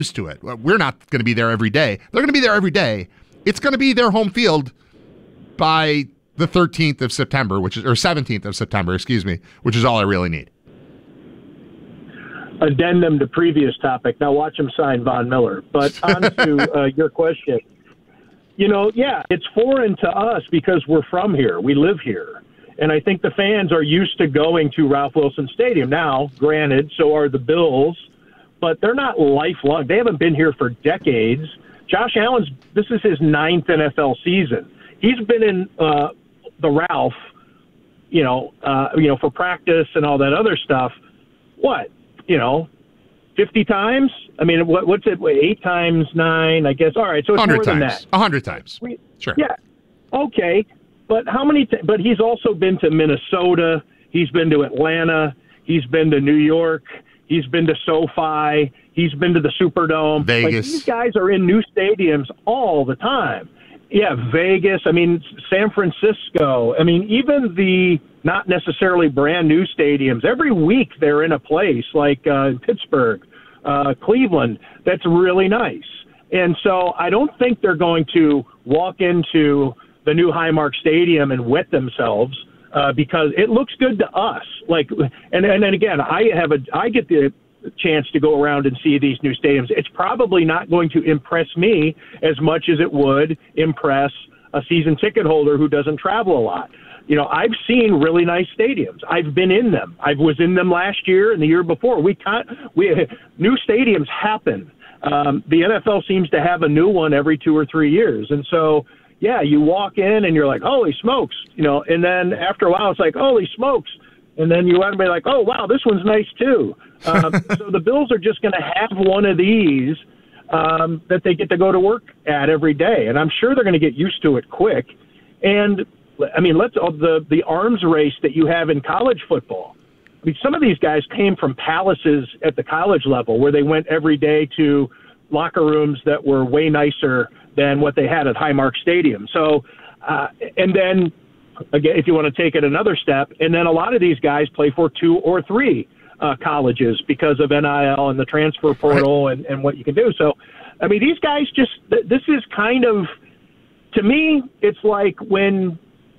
used to it. We're not going to be there every day. They're going to be there every day. It's going to be their home field by the 13th of September, or 17th of September, which is all I really need. Addendum to previous topic. Now watch him sign Von Miller. But on to your question. It's foreign to us because we're from here. We live here. And I think the fans are used to going to Ralph Wilson Stadium. Now, granted, so are the Bills, but they're not lifelong. They haven't been here for decades. Josh Allen's, this is his 9th NFL season. He's been in the Ralph, for practice and all that other stuff. 50 times? I mean, what's it? 8 times 9, I guess. All right, so it's more than that. 100 times. Sure. Yeah. Okay. But how many? But he's also been to Minnesota. He's been to Atlanta. He's been to New York. He's been to SoFi. He's been to the Superdome. Vegas. These guys are in new stadiums all the time. Yeah, Vegas. I mean, San Francisco. I mean, even the not necessarily brand new stadiums. Every week they're in a place like Pittsburgh, Cleveland. That's really nice. And so I don't think they're going to walk into the new Highmark Stadium and wet themselves because it looks good to us. And then again, I get the chance to go around and see these new stadiums. It's probably not going to impress me as much as it would impress a season ticket holder who doesn't travel a lot. I've seen really nice stadiums. I've been in them. I was in them last year and the year before. New stadiums happen. The NFL seems to have a new one every 2 or 3 years. And so, yeah, you walk in and you're like, holy smokes, and then after a while it's like, holy smokes. And then you want to be like, oh, wow, this one's nice too. So the Bills are just going to have one of these that they get to go to work at every day. And I'm sure they're going to get used to it quick. And, I mean, the arms race that you have in college football. I mean, some of these guys came from palaces at the college level where they went every day to locker rooms that were way nicer than what they had at Highmark Stadium. So, and then, again, if you want to take it another step, and then a lot of these guys play for 2 or 3 colleges because of NIL and the transfer portal and what you can do. So, I mean, these guys this is kind of, to me, it's like when,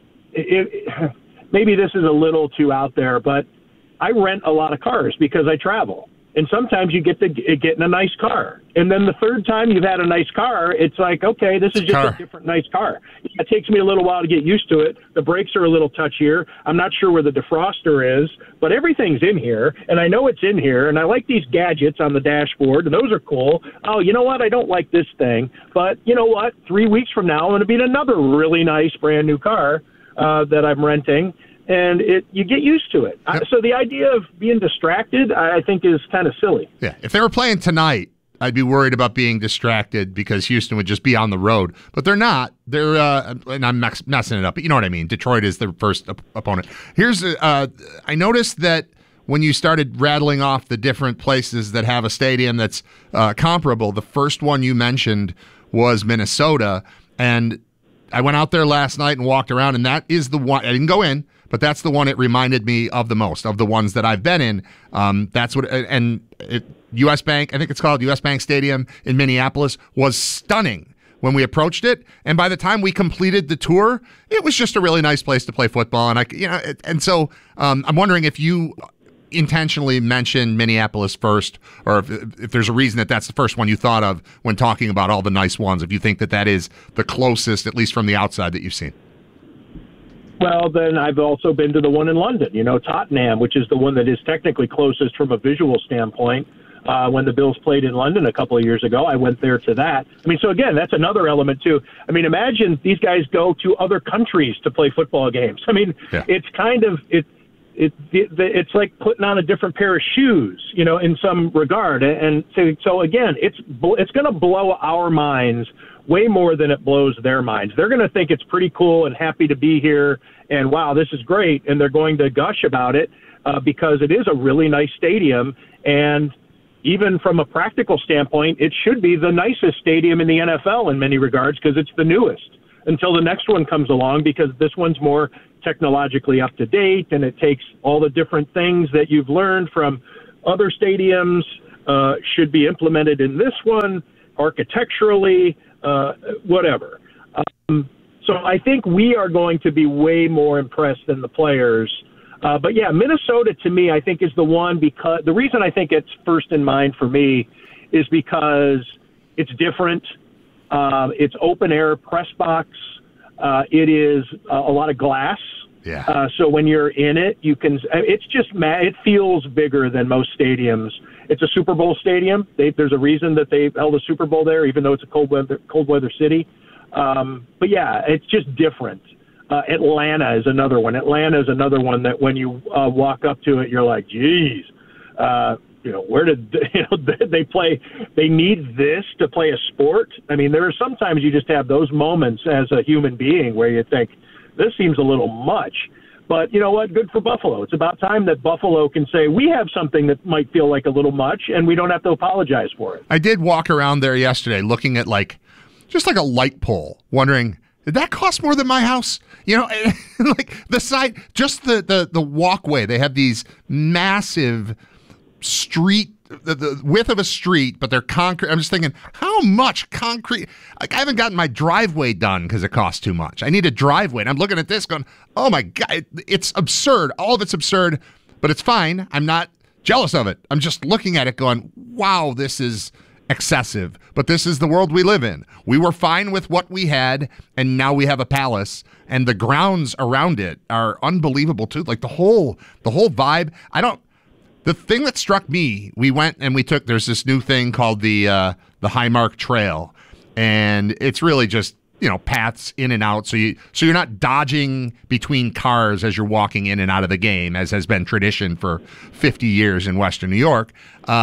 maybe this is a little too out there, but I rent a lot of cars because I travel. And sometimes you get in a nice car. And then the third time you've had a nice car, it's like, okay, this is just a different nice car. It takes me a little while to get used to it. The brakes are a little touchier. I'm not sure where the defroster is, but everything's in here. And I know it's in here. And I like these gadgets on the dashboard, and those are cool. Oh, you know what? I don't like this thing. But you know what? 3 weeks from now, I'm going to be in another really nice brand new car that I'm renting. And you get used to it. Yep. So the idea of being distracted, I think, is kind of silly. Yeah, if they were playing tonight, I'd be worried about being distracted because Houston would just be on the road. But they're not. They're and I'm messing it up, but you know what I mean. Detroit is their first opponent. Here's I noticed that when you started rattling off the different places that have a stadium that's comparable, the first one you mentioned was Minnesota, and I went out there last night and walked around, and that is the one. I didn't go in, but that's the one it reminded me of the most of the ones that I've been in. That's what, U.S. Bank, I think it's called U.S. Bank Stadium in Minneapolis, was stunning when we approached it. And by the time we completed the tour, it was just a really nice place to play football. And so I'm wondering if you intentionally mentioned Minneapolis first, or if there's a reason that's the first one you thought of when talking about all the nice ones, if you think that is the closest, at least from the outside, that you've seen. Well, then I've also been to the one in London, Tottenham, which is the one that is technically closest from a visual standpoint. When the Bills played in London a couple of years ago, I went there to that. I mean, so again, that's another element too. I mean, imagine these guys go to other countries to play football games. I mean, It's kind of it's like putting on a different pair of shoes, in some regard. And so again, it's going to blow our minds way more than it blows their minds. They're going to think it's pretty cool and happy to be here, and wow, this is great, and they're going to gush about it because it is a really nice stadium. And even from a practical standpoint, it should be the nicest stadium in the NFL in many regards because it's the newest until the next one comes along, because this one's more technologically up to date, and it takes all the different things that you've learned from other stadiums should be implemented in this one, architecturally, whatever. So I think we are going to be way more impressed than the players. But yeah, Minnesota to me, I think, is the one, because the reason I think it's first in mind for me is because it's different. It's open air press box. It is a lot of glass. Yeah. So when you're in it, you can. It's just it feels bigger than most stadiums. It's a Super Bowl stadium. There's a reason that they held a Super Bowl there, even though it's a cold weather city. But yeah, it's just different. Atlanta is another one. Atlanta is another one that when you walk up to it, you're like, geez, where did they play? They need this to play a sport. I mean, there are sometimes you just have those moments as a human being where you think, this seems a little much. But you know what? Good for Buffalo. It's about time that Buffalo can say, we have something that might feel like a little much, and we don't have to apologize for it. I did walk around there yesterday looking at just like a light pole, wondering, did that cost more than my house? Like the side, just the walkway. They have these massive street, the width of a street, but they're concrete. I'm just thinking, how much concrete? Like, I haven't gotten my driveway done because it costs too much. I need a driveway. And I'm looking at this going, oh my God, it's absurd. All of it's absurd, but it's fine. I'm not jealous of it. I'm just looking at it going, wow, this is excessive, but this is the world we live in. We were fine with what we had, and now we have a palace, and the grounds around it are unbelievable too. Like the whole vibe. The thing that struck me, we went and there's this new thing called the Highmark Trail, and it's really just, paths in and out. So you're not dodging between cars as you're walking in and out of the game, as has been tradition for 50 years in Western New York.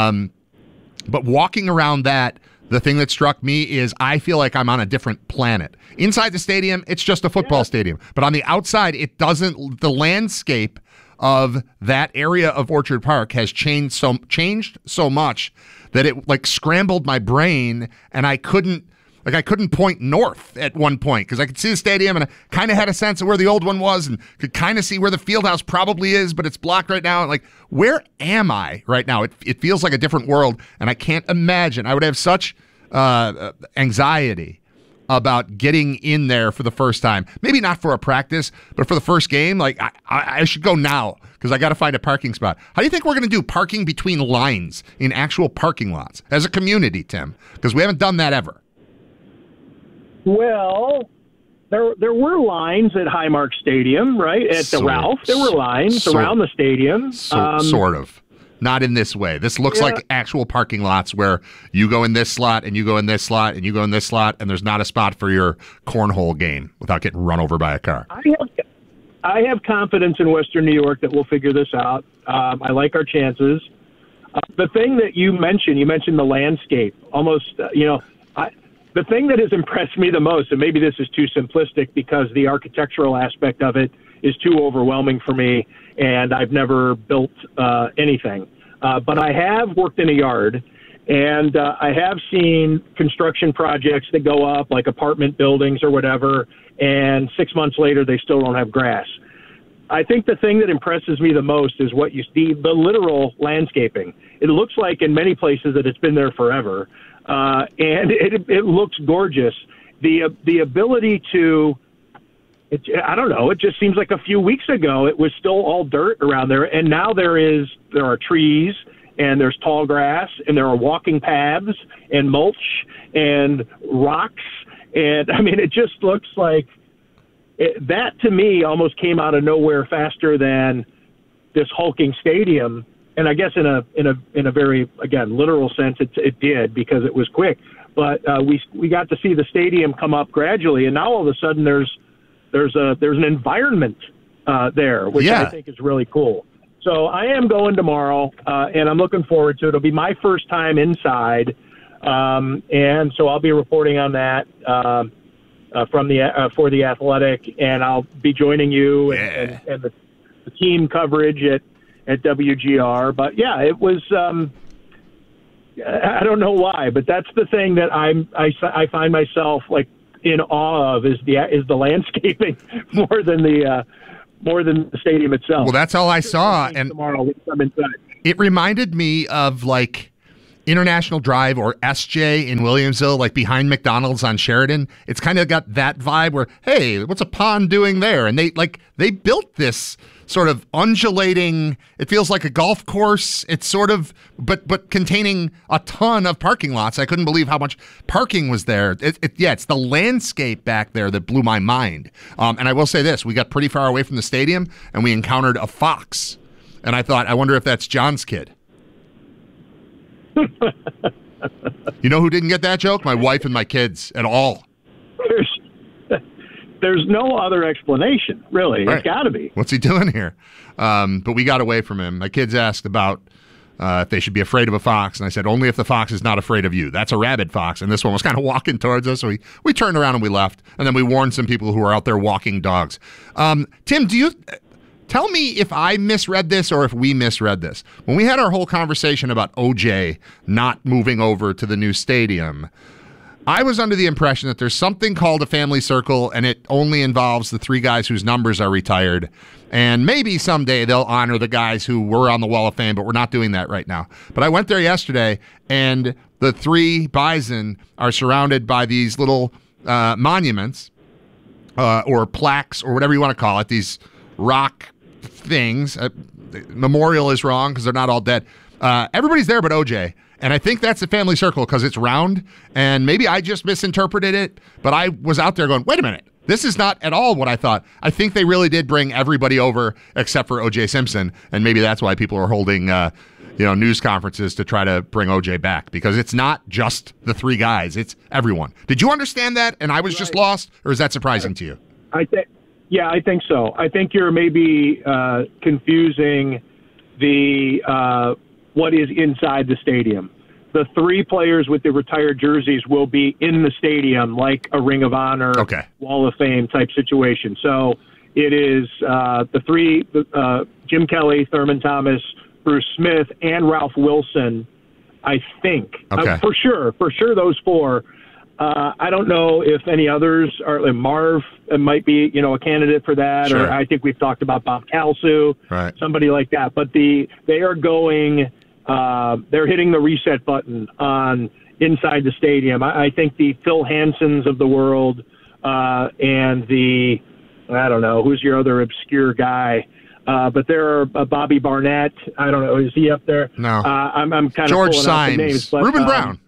But walking around that, the thing that struck me is I feel like I'm on a different planet. Inside the stadium, it's just a football stadium. But on the outside, the landscape of that area of Orchard Park has changed so much that it scrambled my brain, and I couldn't point north at one point because I could see the stadium and I kind of had a sense of where the old one was and could kind of see where the field house probably is, but it's blocked right now. Like, where am I right now? It feels like a different world, and I can't imagine. I would have such anxiety about getting in there for the first time. Maybe not for a practice, but for the first game. Like, I should go now because I got to find a parking spot. How do you think we're going to do parking between lines in actual parking lots as a community, Tim? Because we haven't done that ever. Well, there were lines at Highmark Stadium, right? At the Ralph, there were lines around the stadium. Sort of. Not in this way. This looks like actual parking lots where you go in this slot and you go in this slot and you go in this slot, and there's not a spot for your cornhole game without getting run over by a car. I have confidence in Western New York that we'll figure this out. I like our chances. The thing that you mentioned the landscape. Almost, the thing that has impressed me the most, and maybe this is too simplistic because the architectural aspect of it is too overwhelming for me, and I've never built anything. But I have worked in a yard, and I have seen construction projects that go up, like apartment buildings or whatever, and 6 months later they still don't have grass. I think the thing that impresses me the most is what you see, the literal landscaping. It looks like in many places that it's been there forever, and it looks gorgeous. The ability to, I don't know, it just seems like a few weeks ago it was still all dirt around there, and now there are trees, and there's tall grass, and there are walking paths, and mulch, and rocks, and I mean, it just looks like that to me almost came out of nowhere faster than this hulking stadium. And I guess in a very, again, literal sense, it did because it was quick. But we got to see the stadium come up gradually, and now all of a sudden there's an environment there, which I think is really cool. So I am going tomorrow, and I'm looking forward to it. It'll be my first time inside, and so I'll be reporting on that for the Athletic, and I'll be joining you and the team coverage at WGR. But yeah, it was. I don't know why, but that's the thing that I find myself like in awe of is the landscaping more than the stadium itself. Well, that's all I saw, and tomorrow we come inside. It reminded me of like International Drive or SJ in Williamsville, like behind McDonald's on Sheridan. It's kind of got that vibe where, hey, what's a pond doing there? And they built this sort of undulating, it feels like a golf course. It's sort of, but containing a ton of parking lots. I couldn't believe how much parking was there. It's the landscape back there that blew my mind. And I will say this, we got pretty far away from the stadium and we encountered a fox. And I thought, I wonder if that's John's kid. You know who didn't get that joke? My wife and my kids at all. There's no other explanation, really. Right. It's got to be. What's he doing here? But we got away from him. My kids asked about if they should be afraid of a fox, and I said, only if the fox is not afraid of you. That's a rabid fox, and this one was kind of walking towards us, so we turned around and we left, and then we warned some people who were out there walking dogs. Tim, tell me if I misread this or if we misread this. When we had our whole conversation about OJ not moving over to the new stadium, I was under the impression that there's something called a family circle, and it only involves the 3 guys whose numbers are retired. And maybe someday they'll honor the guys who were on the Wall of Fame, but we're not doing that right now. But I went there yesterday, and the 3 Bison are surrounded by these little monuments or plaques or whatever you want to call it, these rock things. Memorial is wrong because they're not all dead. Everybody's there but OJ. And I think that's the family circle because it's round, and maybe I just misinterpreted it, but I was out there going, wait a minute, this is not at all what I thought. I think they really did bring everybody over except for O.J. Simpson, and maybe that's why people are holding news conferences to try to bring OJ back, because it's not just the 3 guys, it's everyone. Did you understand that, and I was just lost, or is that surprising to you? I think so. I think you're maybe confusing the what is inside the stadium. The 3 players with the retired jerseys will be in the stadium like a Ring of Honor, Wall of Fame type situation. So it is the 3, Jim Kelly, Thurman Thomas, Bruce Smith, and Ralph Wilson, I think. For sure those 4. I don't know if any others are. Marv might be, a candidate for that. Sure. Or I think we've talked about Bob Kalsu, right, somebody like that. But they are going. They're hitting the reset button on inside the stadium. I think the Phil Hansons of the world and the, I don't know, who's your other obscure guy? But there are Bobby Barnett. I don't know. Is he up there? No. I'm kind of George pulling out the names. But, Reuben Brown.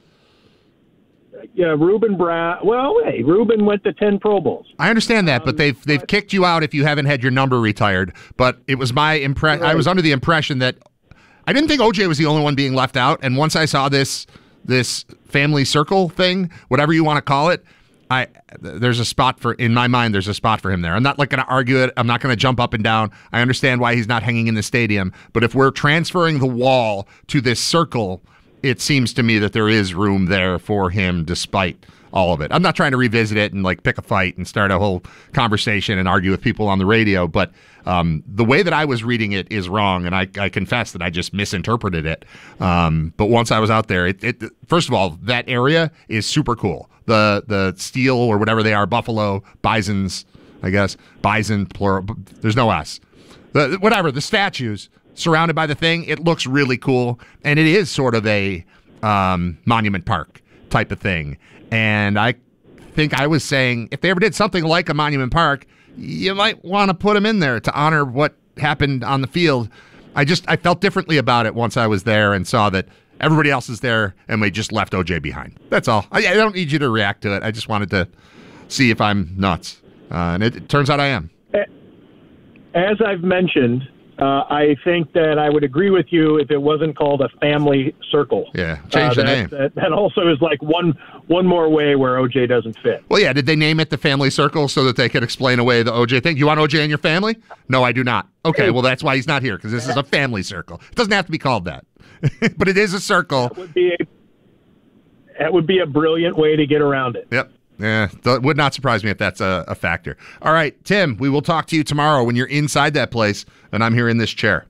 Yeah, Reuben Brown. Well, hey, Reuben went to 10 Pro Bowls. I understand that, but they've kicked you out if you haven't had your number retired. But it was my impression. Right. I was under the impression that I didn't think OJ was the only one being left out. And once I saw this family circle thing, whatever you want to call it, there's a spot for, in my mind, there's a spot for him there. I'm not going to argue it. I'm not going to jump up and down. I understand why he's not hanging in the stadium. But if we're transferring the wall to this circle, it seems to me that there is room there for him despite all of it. I'm not trying to revisit it and pick a fight and start a whole conversation and argue with people on the radio, but the way that I was reading it is wrong, and I confess that I just misinterpreted it. But once I was out there, it first of all, that area is super cool. The steel or whatever they are, buffalo, bisons, I guess, bison, plural, there's no S. The statues surrounded by the thing, it looks really cool, and it is sort of a monument park type of thing. And I think I was saying, if they ever did something like a monument park, you might want to put them in there to honor what happened on the field. I felt differently about it once I was there and saw that everybody else is there, and we just left OJ behind. That's all. I don't need you to react to it. I just wanted to see if I'm nuts. And it turns out I am. As I've mentioned, I think that I would agree with you if it wasn't called a family circle. Yeah, change the name. That also is like one more way where OJ doesn't fit. Well, yeah, did they name it the family circle so that they could explain away the OJ thing? You want OJ in your family? No, I do not. Okay, well, that's why he's not here, because this is a family circle. It doesn't have to be called that, but it is a circle. That would be a brilliant way to get around it. Yep. Yeah, it would not surprise me if that's a factor. All right, Tim, we will talk to you tomorrow when you're inside that place and I'm here in this chair.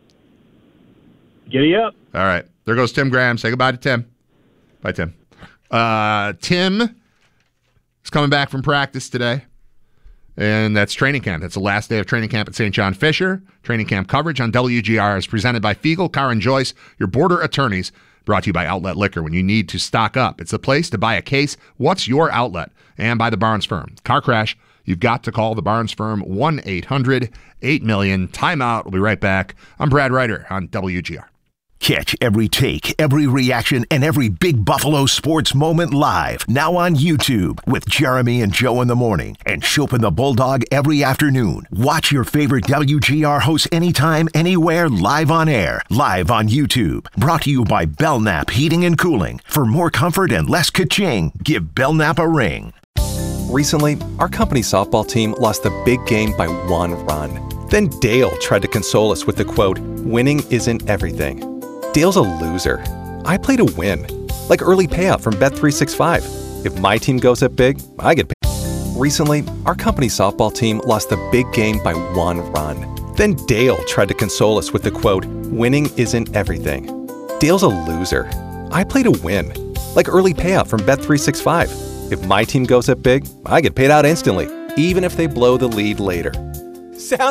Giddy up. All right, there goes Tim Graham. Say goodbye to Tim. Bye, Tim. Tim is coming back from practice today, and that's training camp. That's the last day of training camp at St. John Fisher. Training camp coverage on WGR is presented by Fiegel, Carr & Joyce, your border attorneys. Brought to you by Outlet Liquor. When you need to stock up, it's the place to buy a case. What's your outlet? And by the Barnes Firm. Car crash, you've got to call the Barnes Firm, 1-800-8-million. Timeout. We'll be right back. I'm Brad Ryder on WGR. Catch every take, every reaction, and every big Buffalo sports moment live. Now on YouTube with Jeremy and Joe in the morning and Chopin the Bulldog every afternoon. Watch your favorite WGR hosts anytime, anywhere, live on air. Live on YouTube. Brought to you by Belknap Heating and Cooling. For more comfort and less ka-ching, give Belknap a ring. Recently, our company softball team lost the big game by 1 run. Then Dale tried to console us with the quote, "Winning isn't everything." Dale's a loser. I play to win. Like early payout from Bet365. If my team goes up big, I get paid. Recently, our company softball team lost the big game by 1 run. Then Dale tried to console us with the quote, "Winning isn't everything." Dale's a loser. I play to win. Like early payout from Bet365. If my team goes up big, I get paid out instantly, even if they blow the lead later. Sound